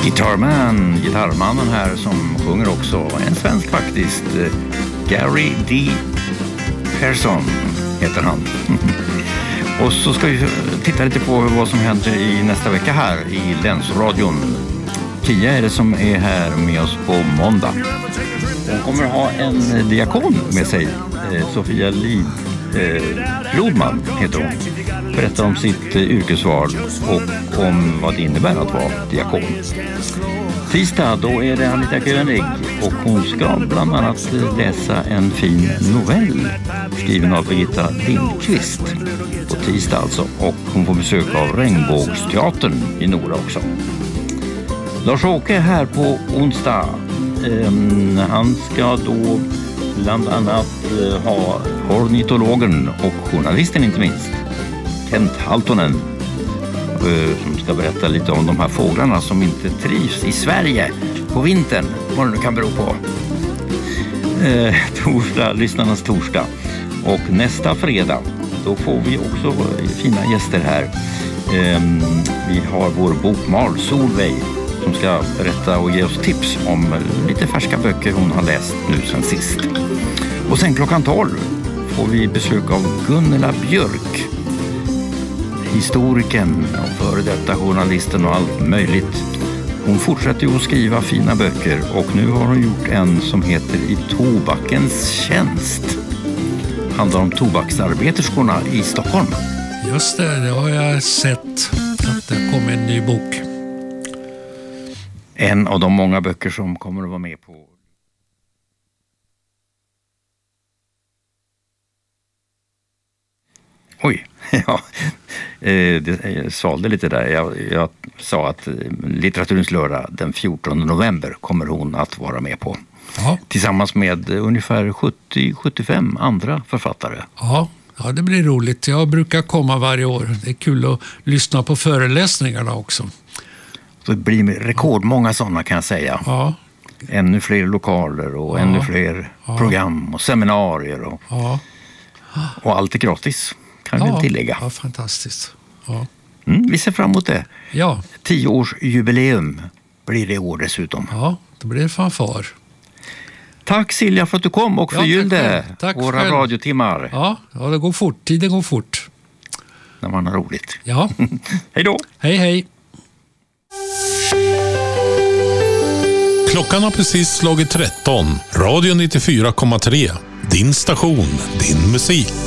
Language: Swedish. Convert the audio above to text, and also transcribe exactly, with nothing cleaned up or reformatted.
Guitarman, gitarrmannen här som sjunger också, en svensk faktiskt, Gary D. Persson heter han. Och så ska vi titta lite på vad som händer i nästa vecka här i Länsradion. Kia är det som är här med oss på måndag. Hon kommer ha en diakon med sig, Sofia Lid eh, Flodman heter hon. Berättar om sitt eh, yrkesval och om vad det innebär att vara diakon. Tisdag, då är det Anita König och hon ska bland annat läsa en fin novell skriven av Birgitta Lindqvist på tisdag alltså, och hon får besök av Regnbågsteatern i Nora också. Lars-Åke är här på onsdag. Um, han ska då bland annat uh, ha ornitologen och journalisten inte minst Kent Haltonen uh, som ska berätta lite om de här fåglarna som inte trivs i Sverige på vintern, vad det nu kan bero på. Uh, torsdag, lyssnarnas torsdag, och nästa fredag då får vi också fina gäster här. Um, vi har vår bokmal Solveig som ska berätta och ge oss tips om lite färska böcker hon har läst nu sen sist. Och sen klockan tolv får vi besök av Gunilla Björk, historikern och före detta journalisten och allt möjligt. Hon fortsätter ju att skriva fina böcker och nu har hon gjort en som heter I tobakens tjänst. Handlar om tobaksarbeterskorna i Stockholm. Just det, det har jag sett att det kommer en ny bok. En av de många böcker som kommer att vara med på. Oj, ja, det svalde lite där. Jag, jag sa att litteraturens lördag den fjortonde november kommer hon att vara med på. Ja. Tillsammans med ungefär sjuttio till sjuttiofem andra författare. Ja. Ja, det blir roligt. Jag brukar komma varje år. Det är kul att lyssna på föreläsningarna också. Så det blir rekordmånga sådana kan jag säga. Ja. Ännu fler lokaler och ja. ännu fler ja. program och seminarier. Och, ja. och allt är gratis, kan ja. vi tillägga. Ja, fantastiskt. Ja. Mm, vi ser fram emot det. Ja. Tioårsjubileum blir det i år dessutom. Ja, då blir det fanfar. Tack Silja för att du kom och förgyllde ja, tack våra själv. radiotimmar. Ja, ja, det går fort. Tiden går fort. När man har roligt. Ja. Hej då. Hej, hej. Klockan har precis slagit tretton. Radio nittiofyra komma tre. Din station, din musik.